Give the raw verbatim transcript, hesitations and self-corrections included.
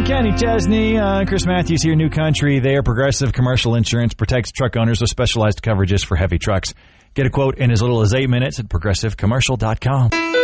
I'm Kenny Chesney. Uh, Chris Matthews here, New Country. Their Progressive Commercial Insurance protects truck owners with specialized coverages for heavy trucks. Get a quote in as little as eight minutes at progressive commercial dot com.